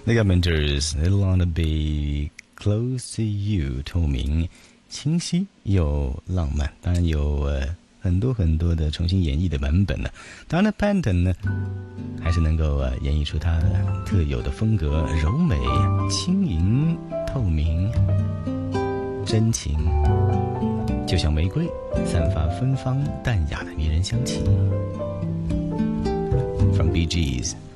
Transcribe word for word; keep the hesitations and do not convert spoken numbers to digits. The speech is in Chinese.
The Carpenters, It'll Wanna Be Close to You， 透明、清晰又浪漫，当然有呃很多很多的重新演绎的版本呢。当然呢 Pantone 呢，还是能够呃演绎出它特有的风格，柔美、轻盈、透明、真情，就像玫瑰，散发芬芳淡雅的迷人香气。From Bee Gees